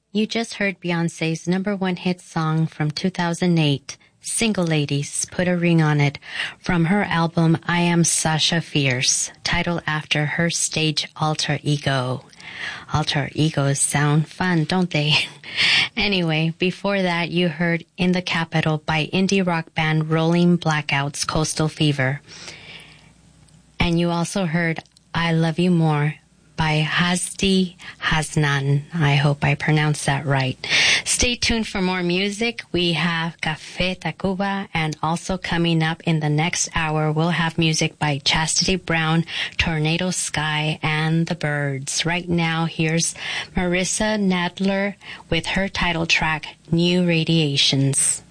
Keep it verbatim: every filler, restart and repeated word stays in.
You just heard Beyonce's number one hit song from two thousand eight, Single Ladies, Put a Ring on It, from her album I Am Sasha Fierce, titled after her stage alter ego. Alter egos sound fun, don't they? Anyway, before that you heard In the Capital by indie rock band Rolling Blackouts, Coastal Fever. And you also heard I Love You More by Hasdi Hasnan. I hope I pronounced that right. Stay tuned for more music. We have Café Tacuba, and also coming up in the next hour, we'll have music by Chastity Brown, Tornado Sky, and The Birds. Right now, here's Marissa Nadler with her title track, New Radiations.